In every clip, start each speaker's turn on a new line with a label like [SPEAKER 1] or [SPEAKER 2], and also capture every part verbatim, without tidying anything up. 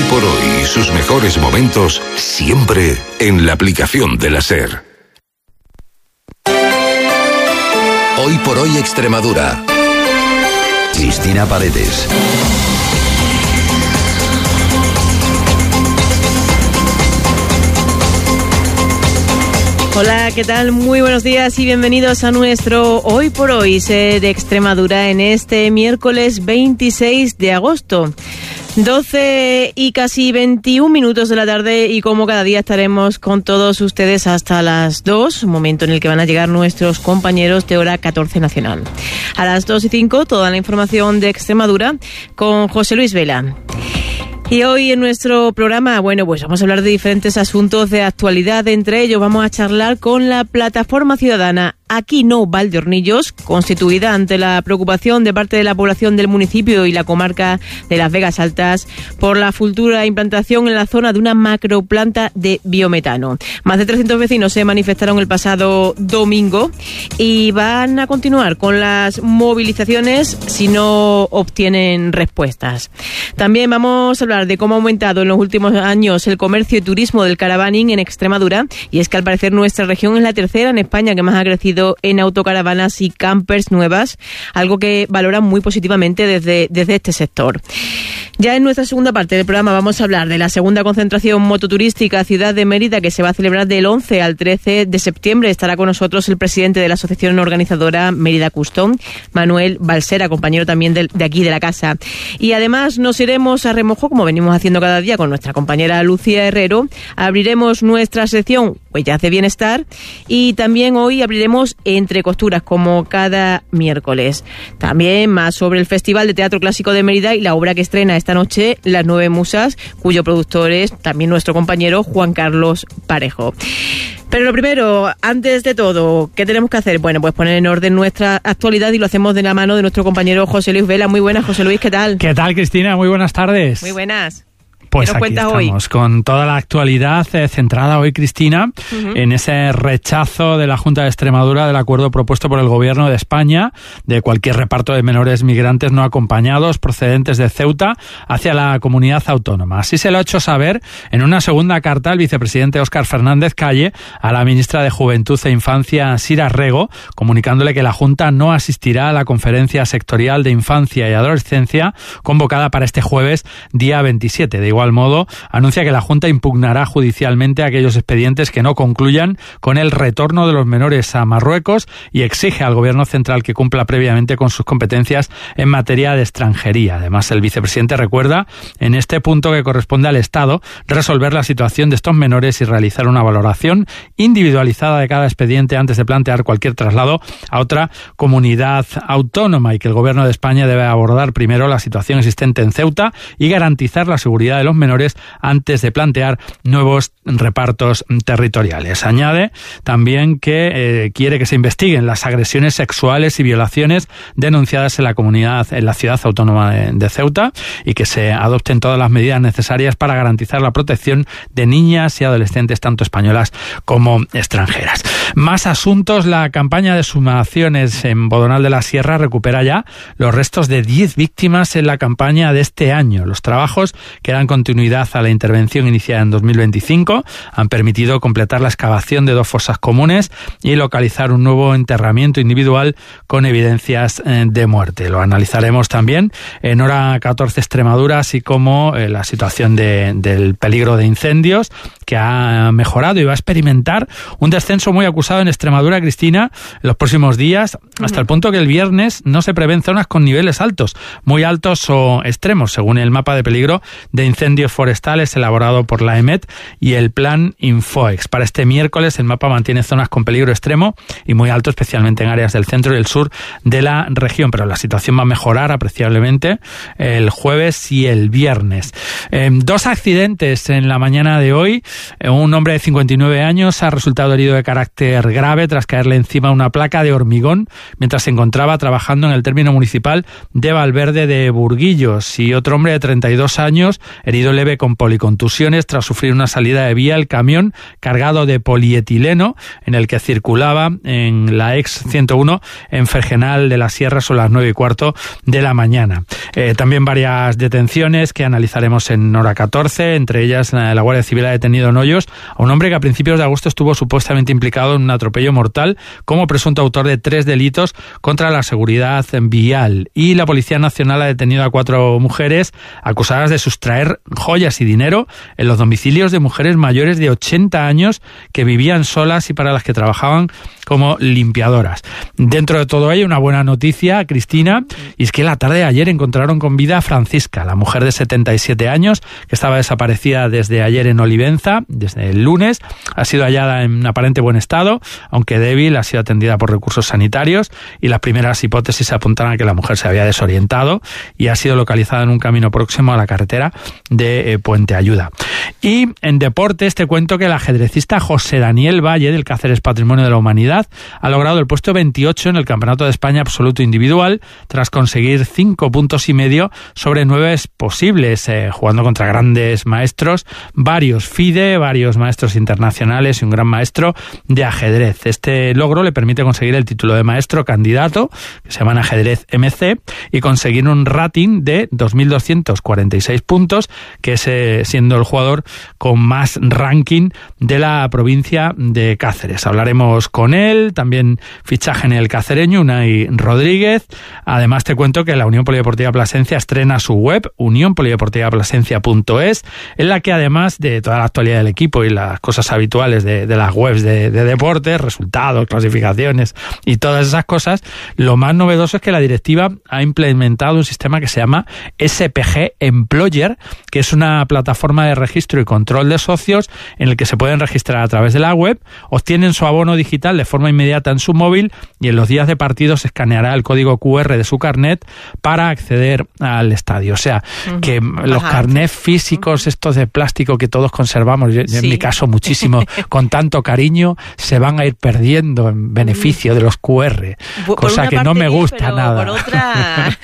[SPEAKER 1] por hoy y sus mejores momentos siempre en la aplicación de la SER. Hoy por hoy Extremadura. Cristina Paredes.
[SPEAKER 2] Hola, ¿qué tal? Muy buenos días y bienvenidos a nuestro Hoy por Hoy SER Extremadura en este miércoles veintiséis de agosto. doce y casi veintiún minutos de la tarde y como cada día estaremos con todos ustedes hasta las dos, momento en el que van a llegar nuestros compañeros de hora catorce nacional. A las dos y cinco toda la información de Extremadura con José Luis Vela. Y hoy en nuestro programa, bueno, pues vamos a hablar de diferentes asuntos de actualidad. Entre ellos vamos a charlar con la plataforma ciudadana Aquí No Valdeornillos, constituida ante la preocupación de parte de la población del municipio y la comarca de Las Vegas Altas por la futura implantación en la zona de una macroplanta de biometano. Más de trescientos vecinos se manifestaron el pasado domingo y van a continuar con las movilizaciones si no obtienen respuestas. También vamos a hablar de cómo ha aumentado en los últimos años el comercio y turismo del caravaning en Extremadura, y es que al parecer nuestra región es la tercera en España que más ha crecido en autocaravanas y campers nuevas, algo que valoran muy positivamente desde, desde este sector. Ya en nuestra segunda parte del programa vamos a hablar de la segunda concentración mototurística Ciudad de Mérida, que se va a celebrar del once al trece de septiembre. Estará con nosotros el presidente de la asociación organizadora Mérida Custom, Manuel Balsera, compañero también de, de aquí de la casa. Y además nos iremos a remojo, como venimos haciendo cada día con nuestra compañera Lucía Herrero. Abriremos nuestra sección Huellas de Bienestar y también hoy abriremos Entre Costuras, como cada miércoles. También más sobre el Festival de Teatro Clásico de Mérida y la obra que estrena esta noche, Las Nueve Musas, cuyo productor es también nuestro compañero Juan Carlos Parejo. Pero lo primero, antes de todo, ¿qué tenemos que hacer? Bueno, pues poner en orden nuestra actualidad y lo hacemos de la mano de nuestro compañero José Luis Vela. Muy buenas, José Luis, ¿qué tal?
[SPEAKER 3] ¿Qué tal, Cristina? Muy buenas tardes.
[SPEAKER 2] Muy buenas.
[SPEAKER 3] Pues aquí estamos hoy con toda la actualidad eh, centrada hoy, Cristina, uh-huh. en ese rechazo de la Junta de Extremadura del acuerdo propuesto por el Gobierno de España de cualquier reparto de menores migrantes no acompañados procedentes de Ceuta hacia la comunidad autónoma. Así se lo ha hecho saber en una segunda carta el vicepresidente Óscar Fernández Calle a la ministra de Juventud e Infancia, Sira Rego, comunicándole que la Junta no asistirá a la conferencia sectorial de infancia y adolescencia convocada para este jueves, día veintisiete. De igual modo, anuncia que la Junta impugnará judicialmente aquellos expedientes que no concluyan con el retorno de los menores a Marruecos y exige al Gobierno central que cumpla previamente con sus competencias en materia de extranjería. Además, el vicepresidente recuerda en este punto que corresponde al Estado resolver la situación de estos menores y realizar una valoración individualizada de cada expediente antes de plantear cualquier traslado a otra comunidad autónoma, y que el Gobierno de España debe abordar primero la situación existente en Ceuta y garantizar la seguridad de los menores antes de plantear nuevos repartos territoriales. Añade también que eh, quiere que se investiguen las agresiones sexuales y violaciones denunciadas en la comunidad, en la ciudad autónoma de, de Ceuta, y que se adopten todas las medidas necesarias para garantizar la protección de niñas y adolescentes tanto españolas como extranjeras. Más asuntos. La campaña de exhumaciones en Bodonal de la Sierra recupera ya los restos de diez víctimas en la campaña de este año. Los trabajos que dan continuidad a la intervención iniciada en dos mil veinticinco han permitido completar la excavación de dos fosas comunes y localizar un nuevo enterramiento individual con evidencias de muerte. Lo analizaremos también en hora catorce Extremadura, así como eh, la situación de, del peligro de incendios, que ha mejorado y va a experimentar un descenso muy acusado en Extremadura, Cristina, en los próximos días, hasta el punto que el viernes no se prevén zonas con niveles altos, muy altos o extremos, según el mapa de peligro de incendios forestales elaborado por la EMET y el plan Infoex. Para este miércoles el mapa mantiene zonas con peligro extremo y muy alto, especialmente en áreas del centro y el sur de la región, pero la situación va a mejorar apreciablemente el jueves y el viernes. Eh, dos accidentes en la mañana de hoy. Eh, un hombre de cincuenta y nueve años ha resultado herido de carácter grave tras caerle encima una placa de hormigón mientras se encontraba trabajando en el término municipal de Valverde de Burguillos, y otro hombre de treinta y dos años herido herido leve con policontusiones tras sufrir una salida de vía el camión cargado de polietileno en el que circulaba en la ex ciento uno en Fregenal de la Sierra sobre las nueve y cuarto de la mañana. Eh, también varias detenciones que analizaremos en hora catorce, entre ellas la, la Guardia Civil ha detenido en Hoyos a un hombre que a principios de agosto estuvo supuestamente implicado en un atropello mortal como presunto autor de tres delitos contra la seguridad vial. Y la Policía Nacional ha detenido a cuatro mujeres acusadas de sustraer joyas y dinero en los domicilios de mujeres mayores de ochenta años que vivían solas y para las que trabajaban como limpiadoras. Dentro de todo ello, una buena noticia, Cristina, y es que la tarde de ayer encontraron con vida a Francisca, la mujer de setenta y siete años que estaba desaparecida desde ayer en Olivenza, desde el lunes. Ha sido hallada en aparente buen estado, aunque débil, ha sido atendida por recursos sanitarios y las primeras hipótesis apuntan a que la mujer se había desorientado y ha sido localizada en un camino próximo a la carretera de eh, Puente Ayuda. Y en deportes te cuento que el ajedrecista José Daniel Valle del Cáceres Patrimonio de la Humanidad ha logrado el puesto veintiocho en el Campeonato de España absoluto individual tras conseguir cinco puntos y medio sobre nueve posibles, eh, jugando contra grandes maestros, varios FIDE, varios maestros internacionales y un gran maestro de ajedrez. Este logro le permite conseguir el título de maestro candidato, que se llama Ajedrez M C, y conseguir un rating de dos mil doscientos cuarenta y seis puntos, que es eh, siendo el jugador con más ranking de la provincia de Cáceres. Hablaremos con él, también fichaje en el cacereño, Unai Rodríguez. Además te cuento que la Unión Polideportiva Plasencia estrena su web, unión polideportiva plasencia punto es, en la que además de toda la actualidad del equipo y las cosas habituales de, de las webs de, de deportes, resultados, clasificaciones y todas esas cosas, lo más novedoso es que la directiva ha implementado un sistema que se llama S P G Employer, que es una plataforma de registro y control de socios en el que se pueden registrar a través de la web, obtienen su abono digital de forma inmediata en su móvil y en los días de partido se escaneará el código cu erre de su carnet para acceder al estadio. O sea, uh-huh. que Ajá. los carnets físicos, uh-huh. estos de plástico que todos conservamos, yo, sí. en mi caso muchísimo, con tanto cariño, se van a ir perdiendo en beneficio de los cu erre, por cosa que no me gusta
[SPEAKER 2] bien,
[SPEAKER 3] nada.
[SPEAKER 2] Por otra...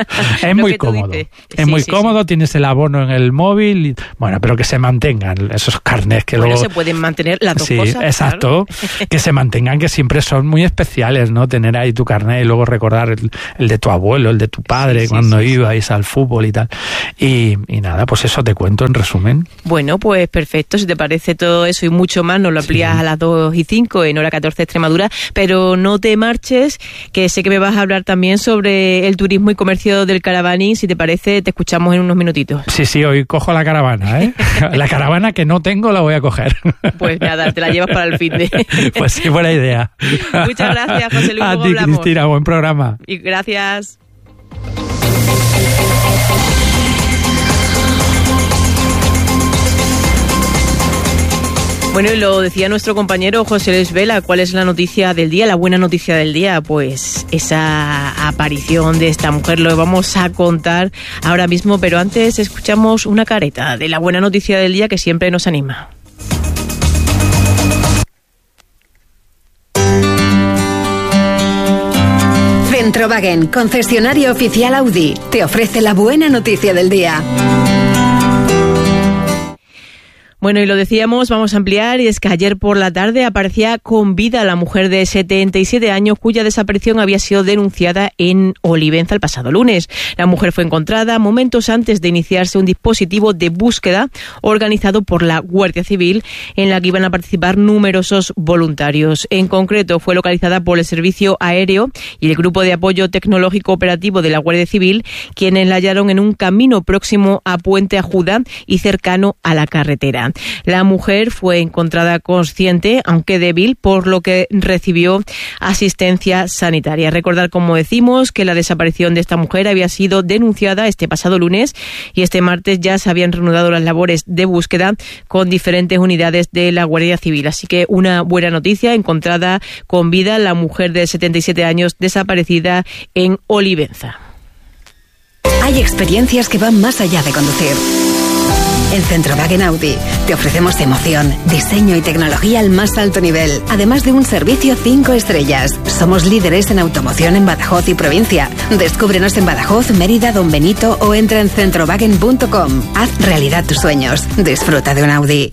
[SPEAKER 3] es muy cómodo. Es sí, muy sí, cómodo, sí. Tienes el abono en el móvil. Y, bueno, pero que se mantengan esos carnets que
[SPEAKER 2] bueno,
[SPEAKER 3] luego...
[SPEAKER 2] se pueden mantener las dos
[SPEAKER 3] sí,
[SPEAKER 2] cosas.
[SPEAKER 3] Exacto. Claro. Que se mantengan, que siempre son muy especiales, ¿no? Tener ahí tu carnet y luego recordar el, el de tu abuelo, el de tu padre, sí, sí, cuando sí, ibais sí. al fútbol y tal. Y, y nada, pues eso te cuento en resumen.
[SPEAKER 2] Bueno, pues perfecto. Si te parece todo eso y mucho más, nos lo amplías sí. a las dos y cinco en hora catorce Extremadura. Pero no te marches, que sé que me vas a hablar también sobre el turismo y comercio del Caravaning. Si te parece, te escuchamos en unos minutitos.
[SPEAKER 3] Sí, sí, hoy cojo la caravana, ¿eh? La caravana que no tengo la voy a coger.
[SPEAKER 2] Pues nada, te la llevas para el fin de...
[SPEAKER 3] Pues sí, buena idea.
[SPEAKER 2] Muchas gracias, José Luis.
[SPEAKER 3] A ti, hablamos. Cristina, buen programa.
[SPEAKER 2] Y gracias. Bueno, y lo decía nuestro compañero José Luis Vela, ¿cuál es la noticia del día, la buena noticia del día? Pues esa aparición de esta mujer, lo vamos a contar ahora mismo, pero antes escuchamos una careta de la buena noticia del día que siempre nos anima.
[SPEAKER 4] Centrowagen, concesionario oficial Audi, te ofrece la buena noticia del día.
[SPEAKER 2] Bueno, y lo decíamos, vamos a ampliar, y es que ayer por la tarde aparecía con vida la mujer de setenta y siete años cuya desaparición había sido denunciada en Olivenza el pasado lunes. La mujer fue encontrada momentos antes de iniciarse un dispositivo de búsqueda organizado por la Guardia Civil en la que iban a participar numerosos voluntarios. En concreto, fue localizada por el Servicio Aéreo y el Grupo de Apoyo Tecnológico Operativo de la Guardia Civil, quienes la hallaron en un camino próximo a Puente Ayuda y cercano a la carretera. La mujer fue encontrada consciente, aunque débil, por lo que recibió asistencia sanitaria. Recordar, como decimos, que la desaparición de esta mujer había sido denunciada este pasado lunes y este martes ya se habían reanudado las labores de búsqueda con diferentes unidades de la Guardia Civil. Así que una buena noticia, encontrada con vida la mujer de setenta y siete años desaparecida en Olivenza.
[SPEAKER 4] Hay experiencias que van más allá de conducir. En Centrowagen Audi te ofrecemos emoción, diseño y tecnología al más alto nivel, además de un servicio cinco estrellas. Somos líderes en automoción en Badajoz y provincia. Descúbrenos en Badajoz, Mérida, Don Benito o entra en centrowagen punto com. Haz realidad tus sueños. Disfruta de un Audi.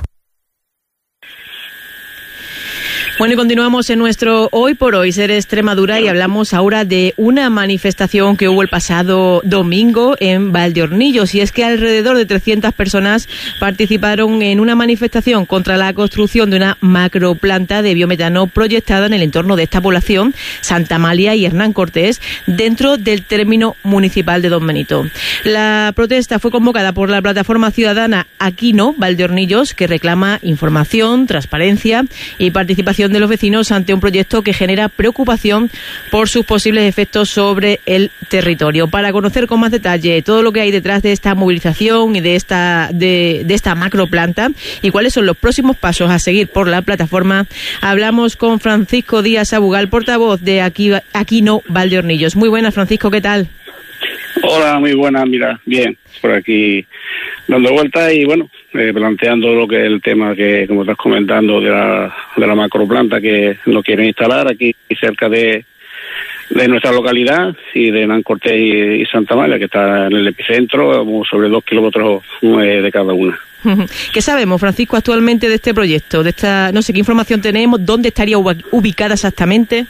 [SPEAKER 2] Bueno, y continuamos en nuestro Hoy por Hoy Ser Extremadura y hablamos ahora de una manifestación que hubo el pasado domingo en Valdeornillos, y es que alrededor de trescientas personas participaron en una manifestación contra la construcción de una macroplanta de biometano proyectada en el entorno de esta población, Santa Amalia y Hernán Cortés, dentro del término municipal de Don Benito. La protesta fue convocada por la plataforma ciudadana Aquino Valdeornillos, que reclama información, transparencia y participación de los vecinos ante un proyecto que genera preocupación por sus posibles efectos sobre el territorio. Para conocer con más detalle todo lo que hay detrás de esta movilización y de esta de, de esta macroplanta y cuáles son los próximos pasos a seguir por la plataforma, hablamos con Francisco Díaz Abugal, portavoz de Aquino Valdeornillos. Muy buenas, Francisco, ¿qué tal?
[SPEAKER 5] Hola, muy buenas, mira, bien, por aquí dando vueltas y bueno, eh, planteando lo que es el tema que, como estás comentando, de la, de la macroplanta que lo quieren instalar aquí cerca de, de nuestra localidad y de Hernán Cortés y, y Santa Amalia, que está en el epicentro, sobre dos kilómetros eh, de cada una.
[SPEAKER 2] ¿Qué sabemos, Francisco, actualmente de este proyecto? De esta, no sé qué información tenemos, ¿dónde estaría ubicada exactamente?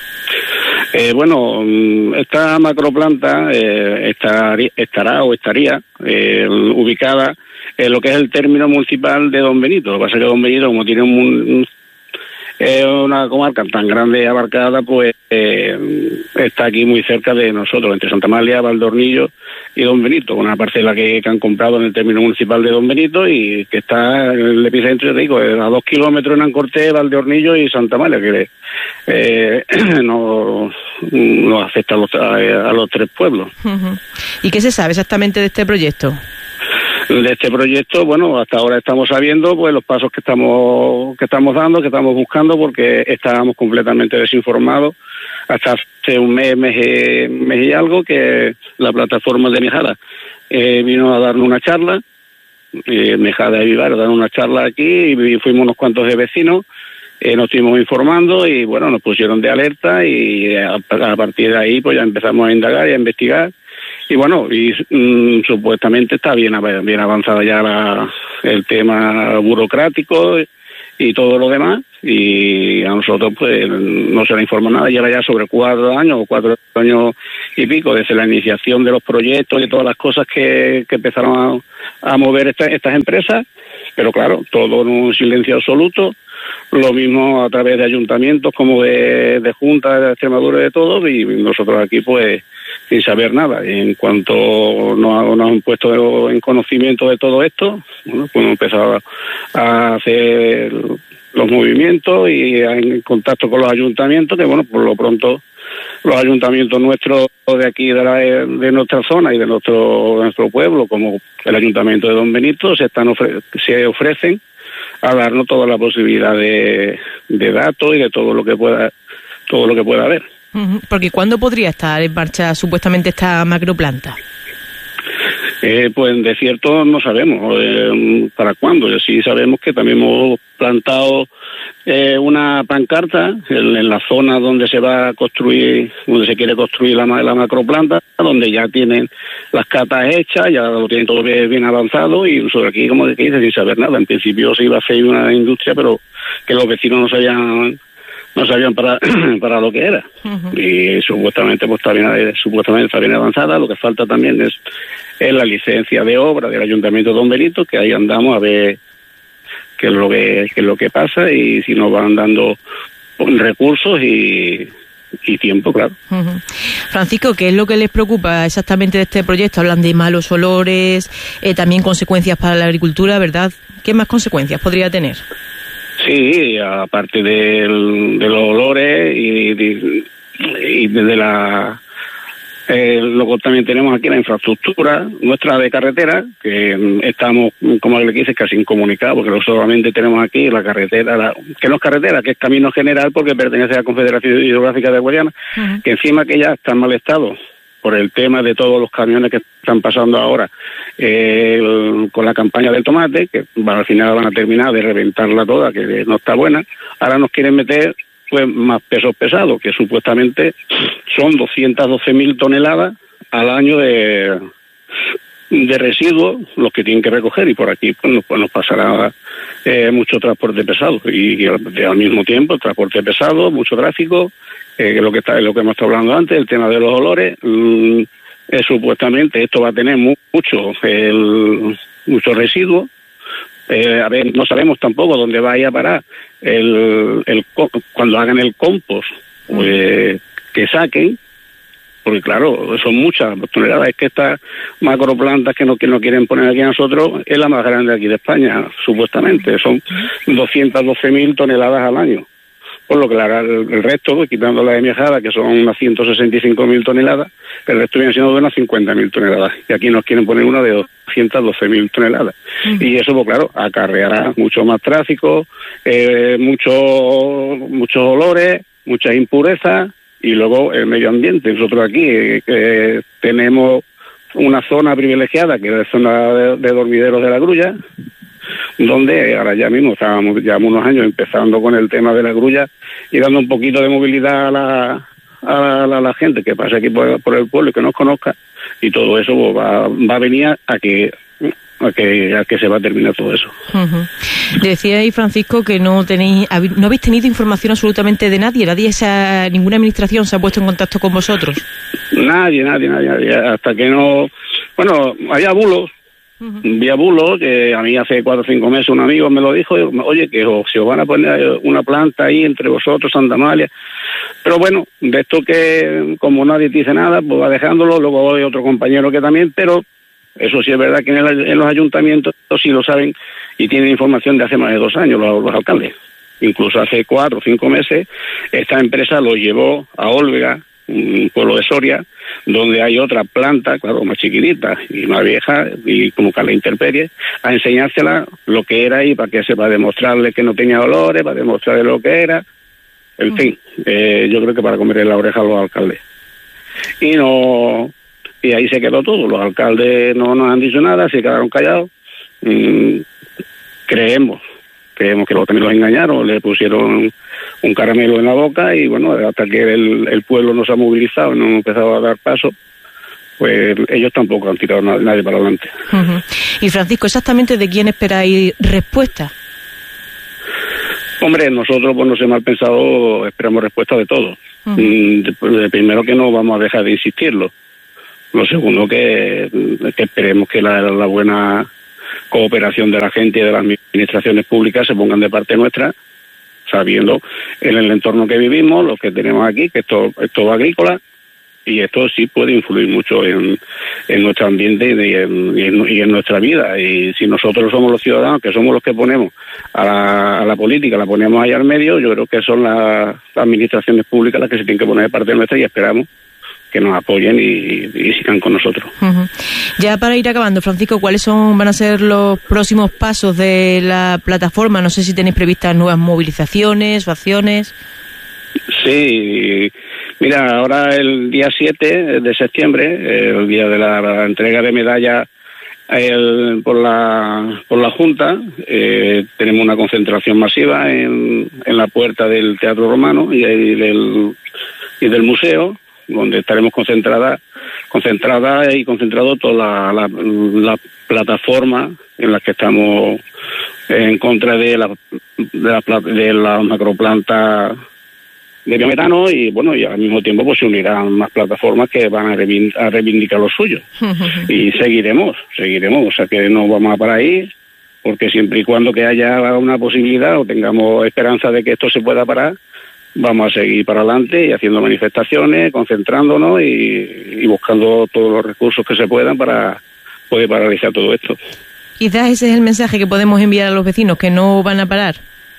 [SPEAKER 5] Eh, bueno, esta macroplanta eh, estar, estará o estaría eh, ubicada en lo que es el término municipal de Don Benito. Lo que pasa es que Don Benito, como tiene un, un, eh, una comarca tan grande y abarcada, pues eh, está aquí muy cerca de nosotros, entre Santa Amalia, Valdeornillos y Don Benito, una parcela que, que han comprado en el término municipal de Don Benito y que está en el epicentro, te digo, a dos kilómetros en Ancortés, Valdeornillos y Santa Amalia, que eh, no, no afecta a los, a, a los tres pueblos.
[SPEAKER 2] Uh-huh. ¿Y qué se sabe exactamente de este proyecto?
[SPEAKER 5] De este proyecto, bueno, hasta ahora estamos sabiendo pues los pasos que estamos que estamos dando, que estamos buscando, porque estábamos completamente desinformados hasta hace un mes, mes, y, mes y algo, que la plataforma de Mejada eh, vino a darnos una charla, eh, Mejada y Vivar, a dar una charla aquí y fuimos unos cuantos de vecinos, eh, nos estuvimos informando y bueno, nos pusieron de alerta y a, a partir de ahí pues ya empezamos a indagar y a investigar. Y bueno, y mm, supuestamente está bien, bien avanzada ya la, el tema burocrático y todo lo demás, y a nosotros pues no se le informó nada. Lleva ya sobre cuatro años o cuatro años y pico desde la iniciación de los proyectos y todas las cosas que, que empezaron a, a mover esta, estas empresas, pero claro, todo en un silencio absoluto. Lo mismo a través de ayuntamientos como de, de juntas de Extremadura, de todo, y nosotros aquí pues sin saber nada. Y en cuanto nos, nos han puesto en conocimiento de todo esto, bueno, pues hemos empezado a hacer los movimientos y en contacto con los ayuntamientos, que bueno, por lo pronto los ayuntamientos nuestros de aquí de, la, de nuestra zona y de nuestro, de nuestro pueblo, como el ayuntamiento de Don Benito, se están ofre- se ofrecen a darnos toda la posibilidad de, de datos y de todo lo que pueda todo lo que pueda haber.
[SPEAKER 2] Porque ¿cuándo podría estar en marcha supuestamente esta macroplanta?
[SPEAKER 5] Eh, pues de cierto no sabemos eh, para cuándo. Sí sabemos que también hemos plantado eh, una pancarta en, en la zona donde se va a construir, donde se quiere construir la, la macroplanta, donde ya tienen las catas hechas, ya lo tienen todo bien, bien avanzado, y sobre aquí, como que dice, sin saber nada. En principio se iba a hacer una industria, pero que los vecinos no sabían no sabían para para lo que era. Uh-huh. Y supuestamente pues está bien, supuestamente está bien avanzada. Lo que falta también es, es la licencia de obra del Ayuntamiento de Don Benito, que ahí andamos a ver qué es lo que qué es lo que pasa y si nos van dando recursos y y tiempo, claro.
[SPEAKER 2] Uh-huh. Francisco, ¿qué es lo que les preocupa exactamente de este proyecto? Hablan de malos olores, eh, también consecuencias para la agricultura, ¿verdad? ¿Qué más consecuencias podría tener?
[SPEAKER 5] Sí, aparte del, de los olores y de, y de la... Eh, luego también tenemos aquí la infraestructura nuestra de carretera, que estamos, como le quise, casi incomunicados, porque nosotros solamente tenemos aquí la carretera, la, que no es carretera, que es camino general, porque pertenece a la Confederación Hidrográfica de Guadiana, uh-huh. que encima que ya está en mal estado por el tema de todos los camiones que están pasando ahora, eh, con, con la campaña del tomate, que bueno, al final van a terminar de reventarla toda, que no está buena. Ahora nos quieren meter pues más pesos pesados, que supuestamente son doscientas doce mil toneladas al año de, de residuos los que tienen que recoger, y por aquí pues nos, pues nos pasará eh, mucho transporte pesado, y, y al mismo tiempo el transporte pesado, mucho tráfico, eh, que es lo que está, es lo que hemos estado hablando antes, el tema de los olores. Mmm, eh, supuestamente esto va a tener mu mucho el, mucho residuo. Eh, a ver, no sabemos tampoco dónde va a ir a parar el, el cuando hagan el compost, pues, que saquen, porque claro, son muchas toneladas. Es que estas macroplantas que no, que no quieren poner aquí a nosotros es la más grande aquí de España, supuestamente, son doscientas doce mil toneladas al año. Por lo que la, el, el resto, quitando la de Miajada, que son unas ciento sesenta y cinco mil toneladas, el resto viene siendo de unas cincuenta mil toneladas. Y aquí nos quieren poner una de doscientas doce mil toneladas. Uh-huh. Y eso, pues claro, acarreará mucho más tráfico, eh, mucho, muchos olores, muchas impurezas, y luego el medio ambiente. Nosotros aquí eh, eh, tenemos una zona privilegiada, que es la zona de, de dormideros de la Grulla, donde ahora ya mismo estábamos ya unos años empezando con el tema de la grulla y dando un poquito de movilidad a la, a la, a la gente que pasa aquí por, por el pueblo y que nos conozca, y todo eso pues, va, va a venir a que a que a que se va a terminar todo eso.
[SPEAKER 2] Uh-huh. Decía ahí, Francisco, que no tenéis no habéis tenido información absolutamente de nadie, nadie esa, ninguna administración se ha puesto en contacto con vosotros.
[SPEAKER 5] Nadie, nadie, nadie, nadie, hasta que no, bueno, había bulos. Uh-huh. Vía bulo, que a mí hace cuatro o cinco meses un amigo me lo dijo, oye, que os, si os van a poner una planta ahí entre vosotros, Santa Amalia. Pero bueno, de esto que como nadie te dice nada, pues va dejándolo. Luego hay otro compañero que también, pero eso sí es verdad que en, el, en los ayuntamientos sí lo saben y tienen información de hace más de dos años los, los alcaldes. Incluso hace cuatro o cinco meses esta empresa lo llevó a Olvega, un pueblo de Soria, donde hay otra planta, claro, más chiquitita y más vieja, y como que a la intemperie, a enseñársela lo que era y para que se para demostrarle que no tenía olores, para demostrarle lo que era, en fin, eh, yo creo que para comerle la oreja a los alcaldes. Y no, y ahí se quedó todo, los alcaldes no nos han dicho nada, se quedaron callados. Mm, creemos Creemos que lo, también los engañaron, le pusieron un caramelo en la boca y bueno, hasta que el, el pueblo no se ha movilizado y no ha empezado a dar paso, pues ellos tampoco han tirado nadie, nadie para adelante.
[SPEAKER 2] Uh-huh. Y Francisco, ¿exactamente de quién esperáis respuesta?
[SPEAKER 5] Hombre, nosotros, pues no sé, mal pensado, esperamos respuesta de todos. Uh-huh. de, de primero que no vamos a dejar de insistirlo. Lo segundo que, que esperemos que la, la buena cooperación de la gente y de las administraciones públicas se pongan de parte nuestra, sabiendo en el entorno que vivimos, los que tenemos aquí, que esto es todo agrícola, y esto sí puede influir mucho en, en nuestro ambiente y en, y, en, y en nuestra vida. Y si nosotros somos los ciudadanos, que somos los que ponemos a la, a la política, la ponemos ahí al medio, yo creo que son las, las administraciones públicas las que se tienen que poner de parte nuestra, y esperamos que nos apoyen y, y sigan con nosotros. Uh-huh.
[SPEAKER 2] Ya para ir acabando, Francisco, ¿cuáles son van a ser los próximos pasos de la plataforma? No sé si tenéis previstas nuevas movilizaciones o acciones.
[SPEAKER 5] Sí, mira, ahora el día siete de septiembre, el día de la, la entrega de medallas el, por la por la Junta, eh, tenemos una concentración masiva en, en la puerta del Teatro Romano y, y, del, y del museo, donde estaremos concentradas concentrada y concentrado toda la, la, la plataforma en la que estamos en contra de la de la, de la macroplanta de biometano, y bueno, y al mismo tiempo pues se unirán más plataformas que van a, reivindic a reivindicar lo suyo. Y seguiremos, seguiremos, o sea que no vamos a parar ahí, porque siempre y cuando que haya una posibilidad o tengamos esperanza de que esto se pueda parar, vamos a seguir para adelante y haciendo manifestaciones, concentrándonos y, y buscando todos los recursos que se puedan para poder paralizar todo esto.
[SPEAKER 2] Quizás ese es el mensaje que podemos enviar a los vecinos, que no van a parar.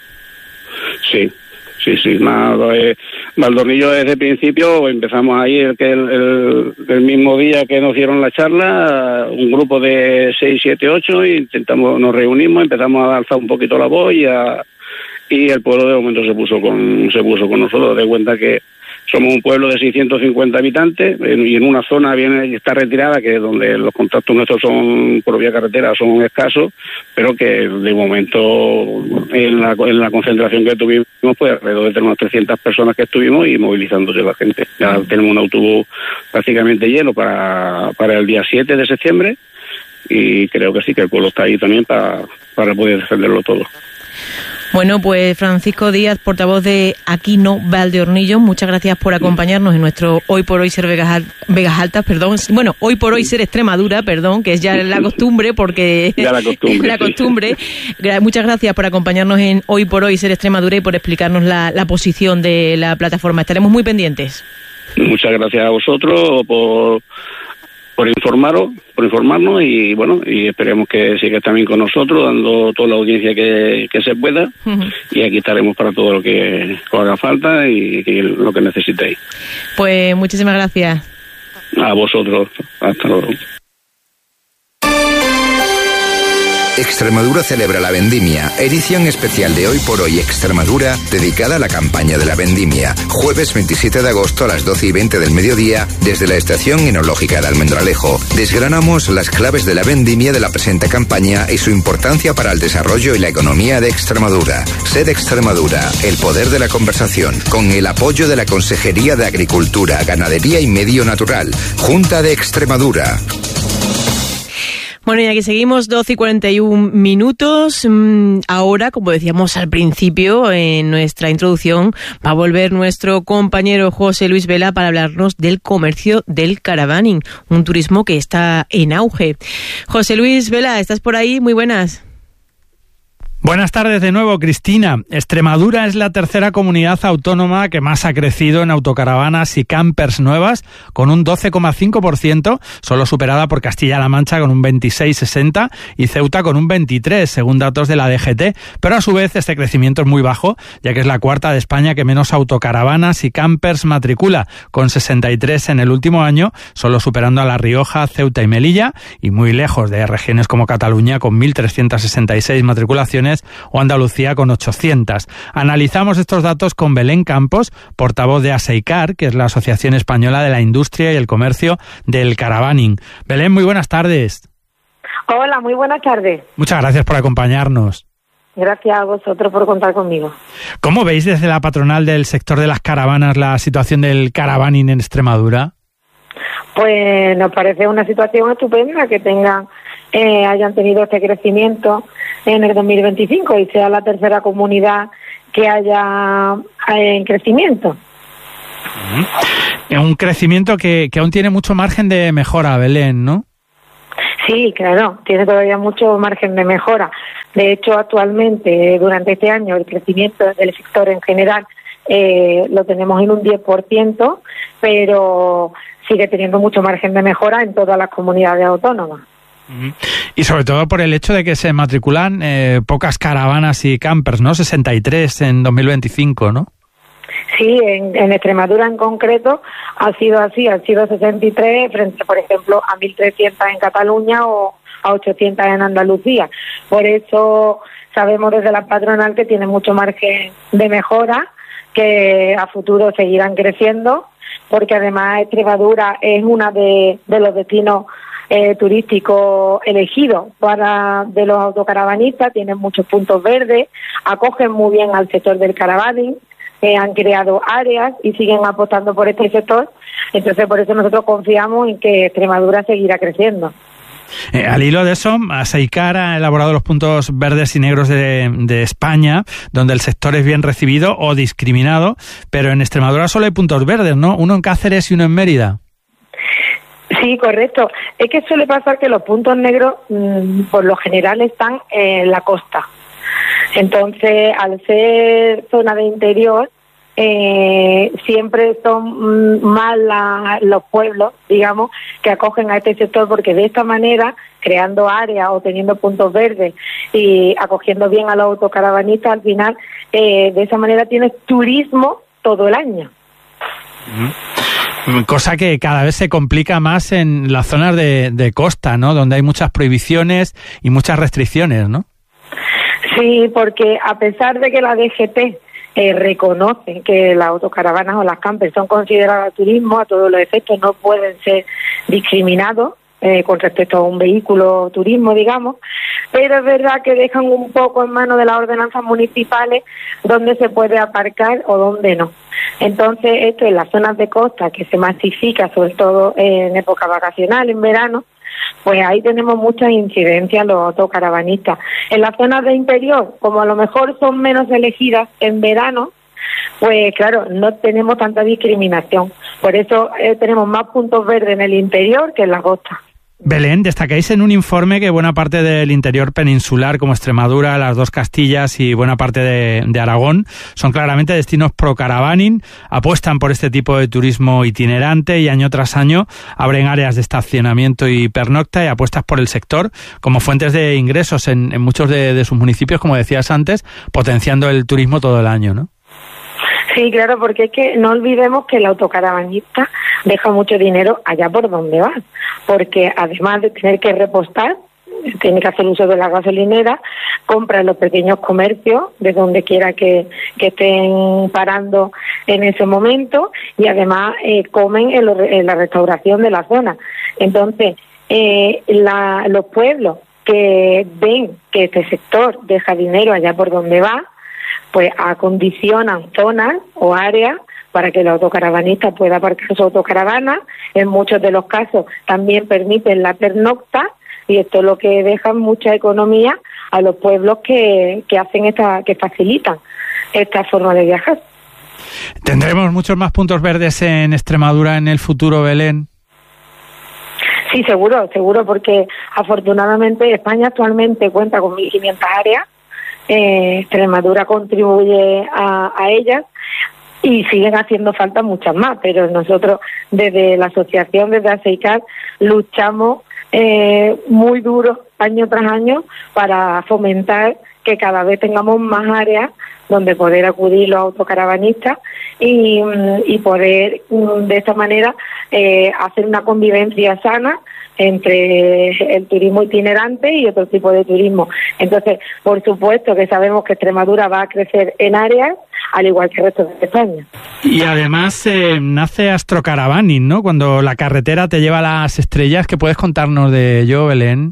[SPEAKER 5] Sí, sí, sí. Nada, eh, Valdornillo desde el principio empezamos ahí el, el, el, el mismo día que nos dieron la charla, un grupo de seis, siete, ocho, y intentamos, nos reunimos, empezamos a alzar un poquito la voz y a... y el pueblo de momento se puso con se puso con nosotros, de cuenta que somos un pueblo de seiscientos cincuenta habitantes en, y en una zona bien está retirada, que es donde los contactos nuestros son por vía carretera son escasos, pero que de momento en la, en la concentración que tuvimos, pues alrededor de unas trescientas personas que estuvimos y movilizándose la gente. Ya tenemos un autobús prácticamente lleno para, para el día siete de septiembre y creo que sí, que el pueblo está ahí también para, para poder defenderlo todo.
[SPEAKER 2] Bueno, pues Francisco Díaz, portavoz de Aquí No Valdeornillos, muchas gracias por acompañarnos en nuestro Hoy por Hoy Ser Vegas, Vegas Altas, perdón, bueno, Hoy por Hoy Ser Extremadura, perdón, que es ya la costumbre, porque
[SPEAKER 5] ya la costumbre,
[SPEAKER 2] la costumbre. Sí. Muchas gracias por acompañarnos en Hoy por Hoy Ser Extremadura y por explicarnos la, la posición de la plataforma. Estaremos muy pendientes.
[SPEAKER 5] Muchas gracias a vosotros por por informaros, por informarnos y bueno, y esperemos que sigáis también con nosotros, dando toda la audiencia que, que se pueda, uh-huh. y aquí estaremos para todo lo que os haga falta y, y lo que necesitéis.
[SPEAKER 2] Pues muchísimas gracias.
[SPEAKER 5] A vosotros, hasta luego.
[SPEAKER 1] Extremadura celebra la vendimia, edición especial de Hoy por Hoy Extremadura, dedicada a la campaña de la vendimia. Jueves veintisiete de agosto a las doce y veinte del mediodía, desde la Estación Enológica de Almendralejo. Desgranamos las claves de la vendimia de la presente campaña y su importancia para el desarrollo y la economía de Extremadura. Sed Extremadura, el poder de la conversación, con el apoyo de la Consejería de Agricultura, Ganadería y Medio Natural, Junta de Extremadura.
[SPEAKER 2] Bueno, y aquí seguimos, doce y cuarenta y un minutos. Ahora, como decíamos al principio, en nuestra introducción, va a volver nuestro compañero José Luis Vela para hablarnos del comercio del caravaning, un turismo que está en auge. José Luis Vela, ¿estás por ahí? Muy buenas.
[SPEAKER 3] Buenas tardes de nuevo, Cristina. Extremadura es la tercera comunidad autónoma que más ha crecido en autocaravanas y campers nuevas, con un doce coma cinco por ciento, solo superada por Castilla-La Mancha con un veintiséis coma sesenta por ciento y Ceuta con un veintitrés por ciento, según datos de la D G T. Pero a su vez este crecimiento es muy bajo, ya que es la cuarta de España que menos autocaravanas y campers matricula, con sesenta y tres en el último año, solo superando a La Rioja, Ceuta y Melilla, y muy lejos de regiones como Cataluña con mil trescientas sesenta y seis matriculaciones, o Andalucía con ochocientas. Analizamos estos datos con Belén Campos, portavoz de ASEICAR, que es la Asociación Española de la Industria y el Comercio del Caravaning. Belén, muy buenas tardes.
[SPEAKER 6] Hola, muy buenas tardes.
[SPEAKER 3] Muchas gracias por acompañarnos.
[SPEAKER 6] Gracias a vosotros por contar conmigo.
[SPEAKER 3] ¿Cómo veis desde la patronal del sector de las caravanas la situación del caravaning en Extremadura?
[SPEAKER 6] Pues nos parece una situación estupenda que tengan eh, hayan tenido este crecimiento en el dos mil veinticinco y sea la tercera comunidad que haya en crecimiento.
[SPEAKER 3] Uh-huh. Un crecimiento que, que aún tiene mucho margen de mejora, Belén, ¿no?
[SPEAKER 6] Sí, claro, tiene todavía mucho margen de mejora. De hecho, actualmente, durante este año, el crecimiento del sector en general eh, lo tenemos en un diez por ciento, pero sigue teniendo mucho margen de mejora en todas las comunidades autónomas.
[SPEAKER 3] Y sobre todo por el hecho de que se matriculan eh, pocas caravanas y campers, ¿no? sesenta y tres en dos mil veinticinco, ¿no?
[SPEAKER 6] Sí, en, en Extremadura en concreto ha sido así, han sido sesenta y tres frente, por ejemplo, a mil trescientas en Cataluña o a ochocientas en Andalucía. Por eso sabemos desde la patronal que tiene mucho margen de mejora, que a futuro seguirán creciendo, porque además Extremadura es una de, de los destinos Eh, turístico elegido para de los autocaravanistas, tienen muchos puntos verdes, acogen muy bien al sector del caravaning, eh, han creado áreas y siguen apostando por este sector, entonces por eso nosotros confiamos en que Extremadura seguirá creciendo.
[SPEAKER 3] Eh, al hilo de eso, ASEICAR ha elaborado los puntos verdes y negros de, de España, donde el sector es bien recibido o discriminado, pero en Extremadura solo hay puntos verdes, ¿no? Uno en Cáceres y uno en Mérida.
[SPEAKER 6] Sí, correcto. Es que suele pasar que los puntos negros, mmm, por lo general, están en la costa. Entonces, al ser zona de interior, eh, siempre son mmm, más la, los pueblos, digamos, que acogen a este sector, porque de esta manera, creando áreas o teniendo puntos verdes y acogiendo bien a los autocaravanistas, al final, eh, de esa manera tienes turismo todo el año.
[SPEAKER 3] Uh-huh. Cosa que cada vez se complica más en las zonas de, de costa, ¿no? Donde hay muchas prohibiciones y muchas restricciones, ¿no?
[SPEAKER 6] Sí, porque a pesar de que la D G T eh, reconocen que las autocaravanas o las campers son consideradas turismo, a todos los efectos no pueden ser discriminados eh, con respecto a un vehículo turismo, digamos, pero es verdad que dejan un poco en manos de las ordenanzas municipales dónde se puede aparcar o dónde no. Entonces, esto en las zonas de costa, que se masifica sobre todo en época vacacional, en verano, pues ahí tenemos muchas incidencias los autocaravanistas. En las zonas de interior, como a lo mejor son menos elegidas en verano, pues claro, no tenemos tanta discriminación. Por eso eh, tenemos más puntos verdes en el interior que en la costa.
[SPEAKER 3] Belén, destacáis en un informe que buena parte del interior peninsular, como Extremadura, las dos Castillas y buena parte de, de Aragón, son claramente destinos pro caravaning, apuestan por este tipo de turismo itinerante y año tras año abren áreas de estacionamiento y pernocta y apuestas por el sector como fuentes de ingresos en, en muchos de, de sus municipios, como decías antes, potenciando el turismo todo el año, ¿no?
[SPEAKER 6] Sí, claro, porque es que no olvidemos que el autocaravanista deja mucho dinero allá por donde va, porque además de tener que repostar, tiene que hacer uso de la gasolinera, compra en los pequeños comercios, de donde quiera que, que estén parando en ese momento, y además eh, comen en, lo, en la restauración de la zona. Entonces, eh, la, los pueblos que ven que este sector deja dinero allá por donde va, pues acondicionan zonas o áreas para que el autocaravanista pueda aparcar su autocaravana. En muchos de los casos también permiten la pernocta, y esto es lo que deja mucha economía a los pueblos que, que hacen esta, que facilitan esta forma de viajar.
[SPEAKER 3] ¿Tendremos muchos más puntos verdes en Extremadura en el futuro, Belén?
[SPEAKER 6] Sí, seguro, seguro, porque afortunadamente España actualmente cuenta con mil quinientas áreas. Eh, Extremadura contribuye a, a ellas y siguen haciendo falta muchas más, pero nosotros desde la asociación, desde ASEICAR, luchamos eh, muy duro año tras año para fomentar que cada vez tengamos más áreas donde poder acudir los autocaravanistas y, y poder de esta manera eh, hacer una convivencia sana entre el turismo itinerante y otro tipo de turismo. Entonces, por supuesto que sabemos que Extremadura va a crecer en áreas, al igual que el resto de España.
[SPEAKER 3] Y además eh, nace Astrocaravaning, ¿no? Cuando la carretera te lleva a las estrellas. ¿Qué puedes contarnos de ello, Belén?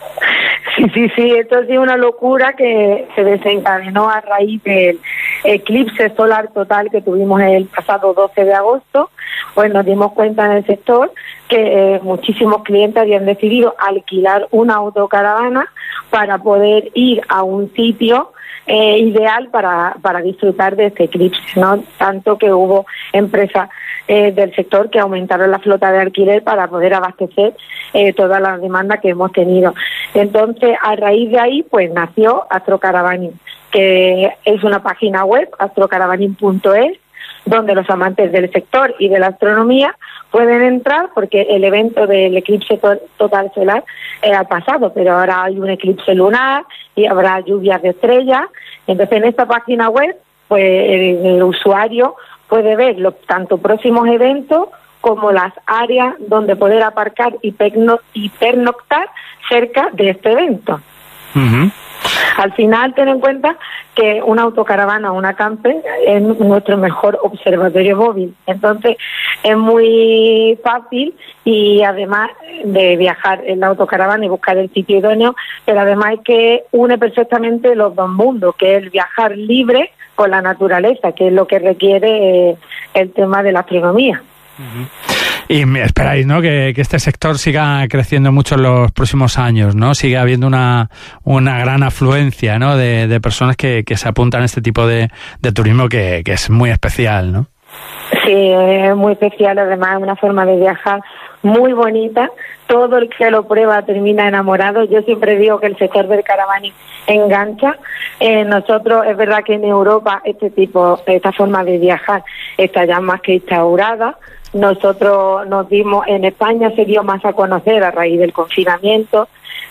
[SPEAKER 6] Sí, sí, sí, esto ha sido una locura que se desencadenó a raíz del eclipse solar total que tuvimos el pasado doce de agosto. Pues nos dimos cuenta en el sector que eh, muchísimos clientes habían decidido alquilar una autocaravana para poder ir a un sitio eh, ideal para, para disfrutar de este eclipse, ¿no? Tanto que hubo empresas eh, del sector que aumentaron la flota de alquiler para poder abastecer eh, toda la demanda que hemos tenido. Entonces, a raíz de ahí, pues nació Astrocaravaning, que es una página web, astrocaravaning punto es, donde los amantes del sector y de la astronomía pueden entrar, porque el evento del eclipse to- total solar eh, ha pasado, pero ahora hay un eclipse lunar y habrá lluvias de estrellas. Entonces, en esta página web, pues el, el usuario puede ver los tanto próximos eventos como las áreas donde poder aparcar y, perno- y pernoctar cerca de este evento.
[SPEAKER 3] Uh-huh.
[SPEAKER 6] Al final, ten en cuenta que una autocaravana o una camper es nuestro mejor observatorio móvil. Entonces, es muy fácil, y además de viajar en la autocaravana y buscar el sitio idóneo, pero además es que une perfectamente los dos mundos, que es el viajar libre con la naturaleza, que es lo que requiere eh, el tema de la astronomía.
[SPEAKER 3] Uh-huh. Y esperáis, ¿no?, que, que este sector siga creciendo mucho en los próximos años, ¿no? Sigue habiendo una, una gran afluencia, ¿no?, de, de personas que, que se apuntan a este tipo de, de turismo que, que es muy especial, ¿no?
[SPEAKER 6] Sí, es muy especial, además es una forma de viajar muy bonita. Todo el que lo prueba termina enamorado. Yo siempre digo que el sector del caravaning engancha. Eh, nosotros, es verdad que en Europa este tipo, esta forma de viajar está ya más que instaurada. Nosotros nos dimos, en España se dio más a conocer a raíz del confinamiento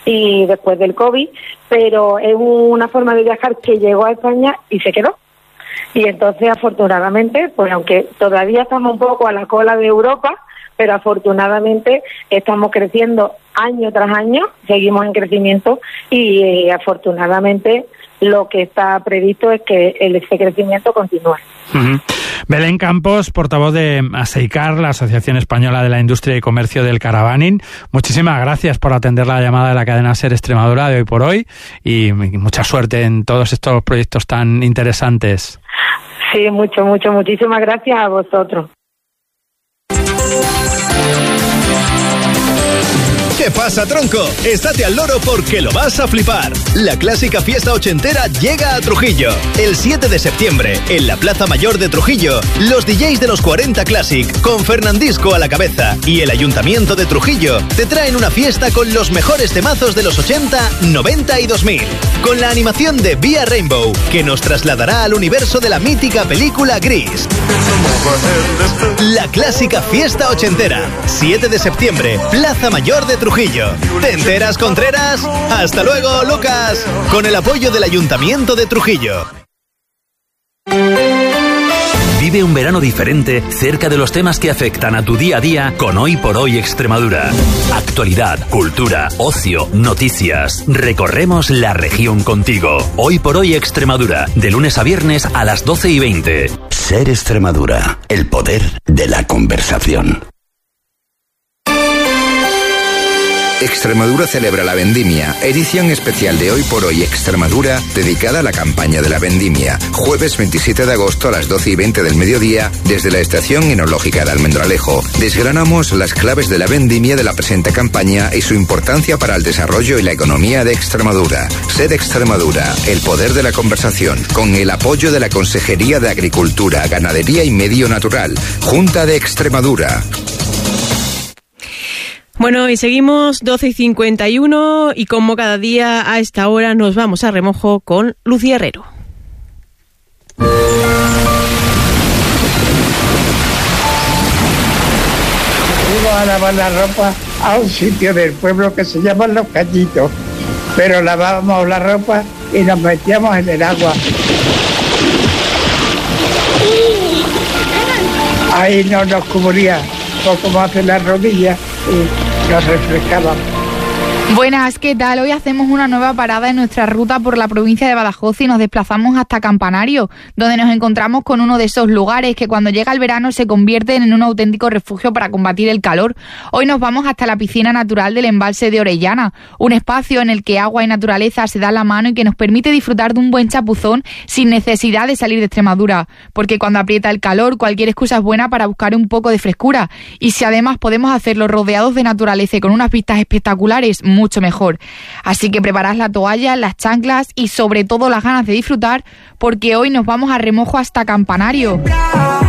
[SPEAKER 6] y después del COVID, pero es una forma de viajar que llegó a España y se quedó. Y entonces, afortunadamente, pues aunque todavía estamos un poco a la cola de Europa, pero afortunadamente estamos creciendo año tras año, seguimos en crecimiento y eh, afortunadamente lo que está previsto es que el, ese crecimiento continúe.
[SPEAKER 3] Uh-huh. Belén Campos, portavoz de ASEICAR, la Asociación Española de la Industria y Comercio del Caravaning. Muchísimas gracias por atender la llamada de la cadena SER Extremadura de hoy por hoy y mucha suerte en todos estos proyectos tan interesantes.
[SPEAKER 6] Sí, mucho, mucho, muchísimas gracias a vosotros.
[SPEAKER 7] ¿Qué pasa, tronco? Estate al loro porque lo vas a flipar. La clásica fiesta ochentera llega a Trujillo. El siete de septiembre, en la Plaza Mayor de Trujillo, los D Js de los cuarenta Classic, con Fernandisco a la cabeza, y el Ayuntamiento de Trujillo, te traen una fiesta con los mejores temazos de los ochenta, noventa y dos mil. Con la animación de Vía Rainbow, que nos trasladará al universo de la mítica película Gris. La clásica fiesta ochentera, siete de septiembre, Plaza Mayor de Trujillo. ¿Te enteras, Contreras? ¡Hasta luego, Lucas! Con el apoyo del Ayuntamiento de Trujillo.
[SPEAKER 8] Vive un verano diferente cerca de los temas que afectan a tu día a día con Hoy por Hoy Extremadura. Actualidad, cultura, ocio, noticias. Recorremos la región contigo. Hoy por Hoy Extremadura, de lunes a viernes a las doce y veinte.
[SPEAKER 9] SER Extremadura, el poder de la conversación.
[SPEAKER 1] Extremadura celebra la vendimia, edición especial de Hoy por Hoy Extremadura, dedicada a la campaña de la vendimia. Jueves veintisiete de agosto a las doce y veinte del mediodía, desde la Estación Enológica de Almendralejo. Desgranamos las claves de la vendimia de la presente campaña y su importancia para el desarrollo y la economía de Extremadura. SER Extremadura, el poder de la conversación, con el apoyo de la Consejería de Agricultura, Ganadería y Medio Natural, Junta de Extremadura.
[SPEAKER 2] Bueno, y seguimos doce y cincuenta y uno y como cada día a esta hora nos vamos a remojo con Lucía Herrero.
[SPEAKER 10] Fuimos a lavar la ropa a un sitio del pueblo que se llama Los Cañitos, pero lavábamos la ropa y nos metíamos en el agua. Ahí no nos cubría poco más de las rodillas y nos refrescaba.
[SPEAKER 11] Buenas, ¿qué tal? Hoy hacemos una nueva parada en nuestra ruta por la provincia de Badajoz y nos desplazamos hasta Campanario, donde nos encontramos con uno de esos lugares que cuando llega el verano se convierten en un auténtico refugio para combatir el calor. Hoy nos vamos hasta la piscina natural del embalse de Orellana, un espacio en el que agua y naturaleza se dan la mano y que nos permite disfrutar de un buen chapuzón sin necesidad de salir de Extremadura, porque cuando aprieta el calor cualquier excusa es buena para buscar un poco de frescura, y si además podemos hacerlo rodeados de naturaleza y con unas vistas espectaculares, mucho mejor. Así que preparad la toalla, las chanclas y sobre todo las ganas de disfrutar, porque hoy nos vamos a remojo hasta Campanario.